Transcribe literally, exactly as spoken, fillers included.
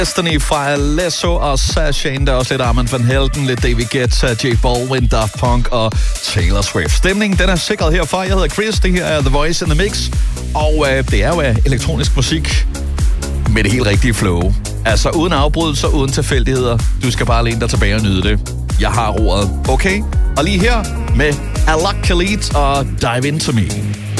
Destiny fra Alesso og Sasha, der er også lidt Armand van Helden, lidt David Guetta, J Balvin, Daft Punk og Taylor Swift. Stemningen, den er sikret herfra. Jeg hedder Chris, det her er The Voice in the Mix, og øh, det er jo øh, elektronisk musik med det helt rigtige flow. Altså uden afbrydelser, uden tilfældigheder. Du skal bare læne dig tilbage og nyde det. Jeg har roret, okay? Og lige her med Alok Khalid og Dive Into Me.